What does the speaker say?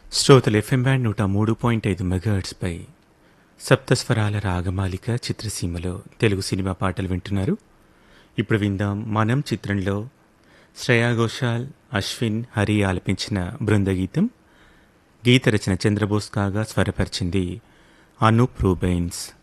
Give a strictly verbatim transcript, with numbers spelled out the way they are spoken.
శ్రోతలు FM band నూట మూడు పాయింట్ ఐదు మెగాహెర్ట్స్పై సప్తస్వరాల రాగమాలిక చిత్రసీమలో తెలుగు సినిమా పాటలు వింటున్నారు. ఇప్పుడు విందాం మనం చిత్రంలో శ్రేయా ఘోషాల్, అశ్విన్, హరి ఆలపించిన బృందగీతం. గీత రచన చంద్రబోస్ కాగా స్వరపరిచింది అనూప్ రూబెన్స్.